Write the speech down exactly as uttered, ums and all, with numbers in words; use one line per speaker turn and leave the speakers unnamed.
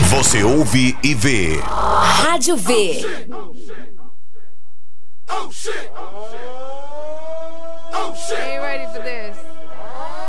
Você ouve e vê.
Rádio V.
Oh shit! Oh shit! Oh shit! Ain't ready for this.